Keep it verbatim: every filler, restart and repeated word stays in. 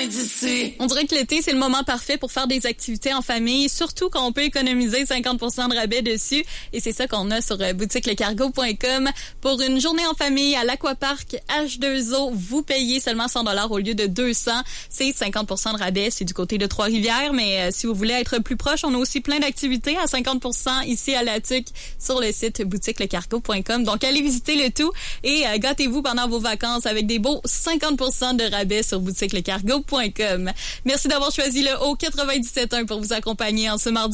loin d'ici. On dirait que l'été, c'est le moment parfait pour faire des activités en famille, surtout quand on peut économiser cinquante pour cent de rabais dessus. Et c'est ça qu'on a sur euh, boutique le cargo point com. Pour une journée en famille à l'Aquapark H deux O, vous payez seulement cent dollars au lieu de deux cents. C'est cinquante pour cent de rabais. C'est du côté de Trois-Rivières. Mais euh, si vous voulez être plus proche, on a aussi plein d'activités à cinquante pour cent ici à La Tuque sur le site boutique le cargo point com. Donc, allez visiter le tout et euh, gâtez-vous pendant vos vacances avec des beaux cinquante pour cent de rabais sur boutique le cargo point com. Merci d'avoir choisi le Haut quatre-vingt-dix-sept point un pour vous accompagner en ce mardi.